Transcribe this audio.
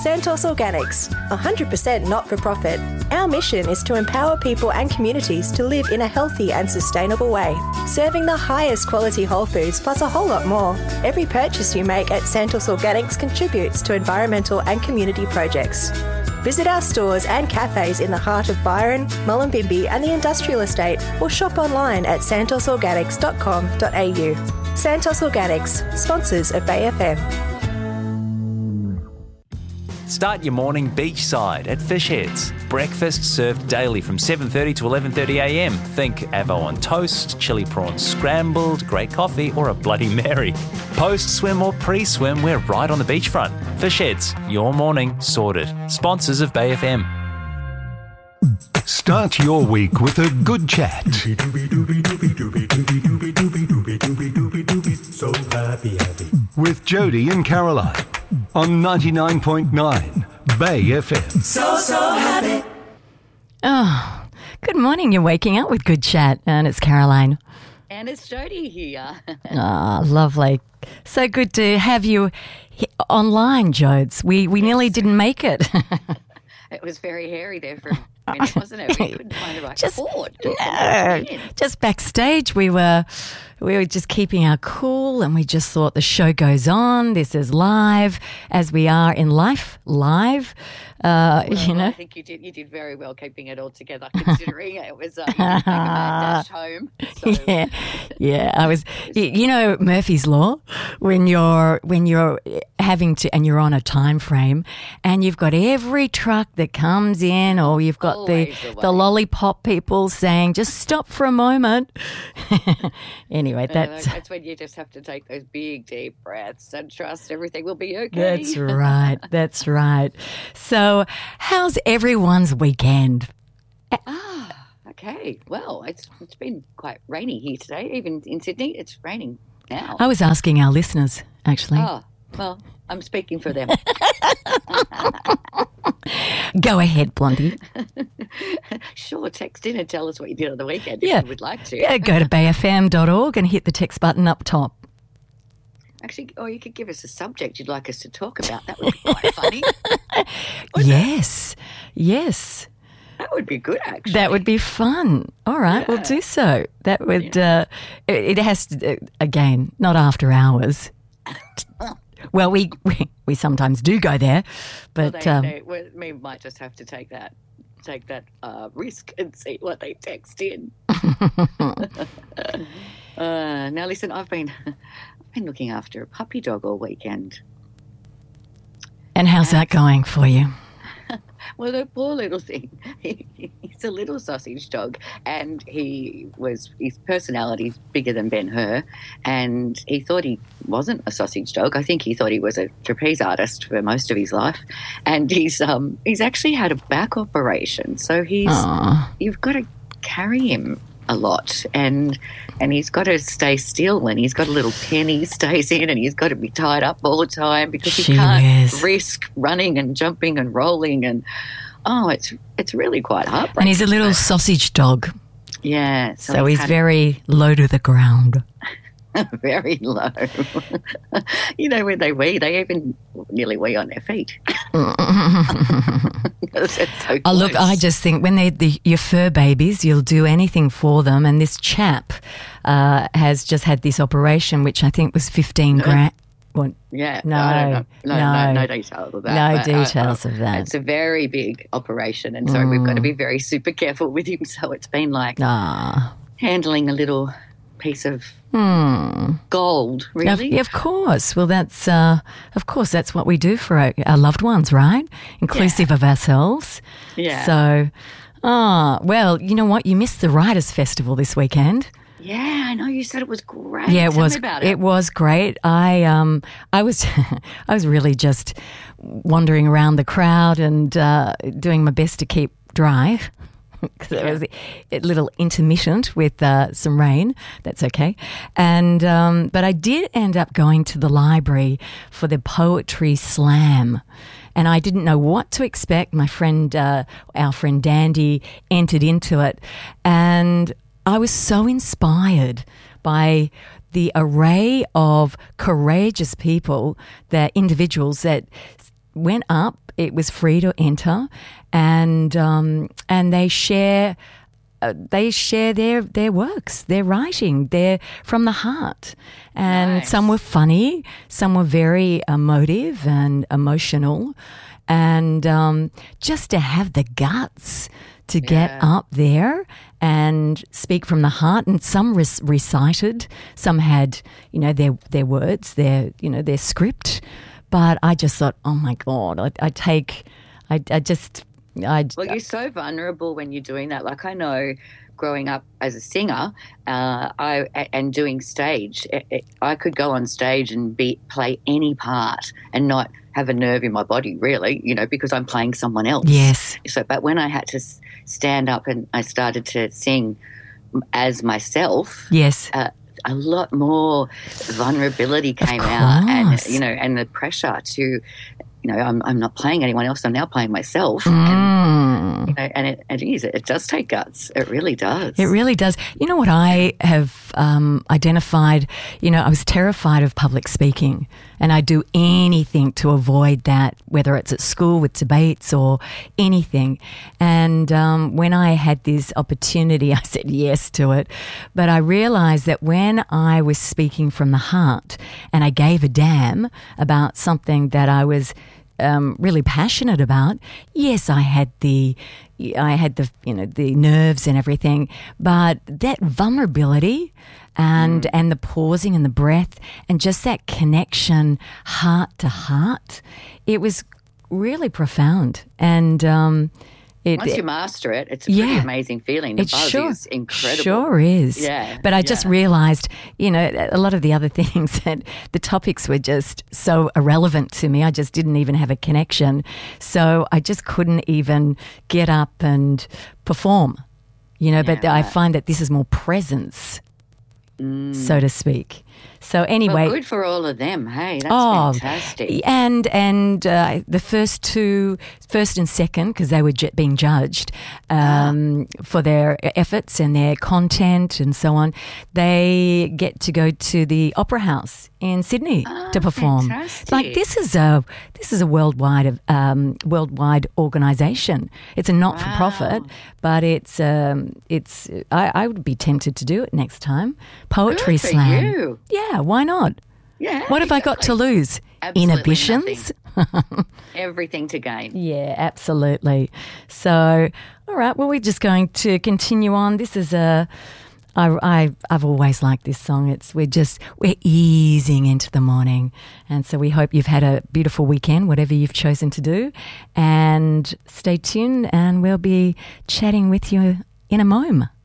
Santos Organics, 100% not-for-profit. Our mission is to empower people and communities to live in a healthy and sustainable way, serving the highest quality whole foods plus a whole lot more. Every purchase you make at Santos Organics contributes to environmental and community projects. Visit our stores and cafes in the heart of Byron, Mullumbimby and the Industrial Estate, or shop online at santosorganics.com.au. Santos Organics, sponsors of Bay FM. Start your morning beachside at Fish Heads. Breakfast served daily from 7:30 to 11:30am. Think avo on toast, chili prawns scrambled, great coffee or a Bloody Mary. Post-swim or pre-swim, we're right on the beachfront. Fish Heads, your morning sorted. Sponsors of Bay FM. Start your week with a good chat. So happy. With Jody and Caroline on 99.9 Bay FM. So happy. Oh, good morning. You're waking up with Good Chat, and it's Caroline. And it's Jody here. Lovely. So good to have you online, Jodes. We nearly didn't make it. It was very hairy there for a minute, wasn't it? We couldn't find the right cord. Just backstage, we were just keeping our cool, and we just thought the show goes on. This is live, as we are in life, live. I think you did very well keeping it all together, considering it was you didn't take a mad dash home. So. Yeah. I was. Murphy's Law, when you're having to, and you're on a time frame, and you've got every truck that comes in, or you've got the lollipop people saying, "Just stop for a moment." Anyway, that's when you just have to take those big deep breaths and trust everything will be okay. That's right. So, how's everyone's weekend? Okay. Well, it's been quite rainy here today. Even in Sydney, it's raining now. I was asking our listeners, actually. Oh, well, I'm speaking for them. Go ahead, Blondie. Sure, text in and tell us what you did on the weekend if you would like to. Yeah, go to bayfm.org and hit the text button up top. Actually, or you could give us a subject you'd like us to talk about. That would be quite funny. Yes. That would be good, actually. That would be fun. All right, we'll do so. That would, it has to, again, not after hours. Well, we sometimes do go there, but we might just have to take that risk and see what they text in. Now, listen, I've been looking after a puppy dog all weekend. And how's that going for you? Well, the poor little thing, he's a little sausage dog, and his personality's bigger than Ben-Hur, and he thought he wasn't a sausage dog. I think he thought he was a trapeze artist for most of his life, and he's actually had a back operation, so you've got to carry him a lot, and he's got to stay still, and he's got a little pen he stays in, and he's got to be tied up all the time because he can't risk running and jumping and rolling, and it's really quite heartbreaking. And he's a little sausage dog. Yeah. So he's very low to the ground. Very low. When they wee, they even nearly wee on their feet. So look, I just think when they're your fur babies, you'll do anything for them. And this chap has just had this operation, which I think was 15 grand. Well, yeah. No details of that. No details of that. It's a very big operation, and so we've got to be very super careful with him. So it's been like handling a little piece of gold, really. Of course. Well, that's what we do for our loved ones, right? Inclusive of ourselves. Yeah. So, well, you know what? You missed the Writers' Festival this weekend. Yeah, I know. You said it was great. Yeah, Tell me about it. It was great. I was I was really just wandering around the crowd and doing my best to keep dry. Because it was a little intermittent with some rain. That's okay. And but I did end up going to the library for the poetry slam. And I didn't know what to expect. My friend, our friend Dandy, entered into it. And I was so inspired by the array of courageous people, individuals that went up. It was free to enter, and they share their works, their writing, they're from the heart. And Nice. some were funny, some were very emotive and emotional. And just to have the guts to get up there and speak from the heart, and some recited, some had, their words, their script. But I just thought, oh my God, Well, you're so vulnerable when you're doing that. Like, I know growing up as a singer and doing stage, I could go on stage and play any part and not have a nerve in my body, really, because I'm playing someone else. Yes. So, but when I had to stand up and I started to sing as myself, Yes. a lot more vulnerability came out, and the pressure to, I'm not playing anyone else. I'm now playing myself, and it does take guts. It really does. It really does. You know what I have identified? I was terrified of public speaking, and I do anything to avoid that, whether it's at school with debates or anything. And when I had this opportunity, I said yes to it. But I realised that when I was speaking from the heart and I gave a damn about something that I was really passionate about, yes, I had the nerves and everything, but that vulnerability and the pausing and the breath and just that connection heart to heart, it was really profound. And once you master it, it's a pretty amazing feeling. The buzz is incredible. Sure is. Yeah. But I just realised, a lot of the other things, that the topics were just so irrelevant to me. I just didn't even have a connection. So I just couldn't even get up and perform, but I find that this is more presence, so to speak. So anyway, well, good for all of them. Hey, that's fantastic. And the first and second, because they were being judged for their efforts and their content and so on, they get to go to the Opera House in Sydney to perform. Fantastic. Like this is a worldwide organisation. It's a not for profit, but I would be tempted to do it next time. Poetry Good for slam. you. Yeah, why not? Yeah. What have I got to lose? Absolutely Inhibitions? Everything to gain. Yeah, absolutely. So, all right, well, we're just going to continue on. This is I've always liked this song. We're easing into the morning. And so we hope you've had a beautiful weekend, whatever you've chosen to do. And stay tuned and we'll be chatting with you in a moment.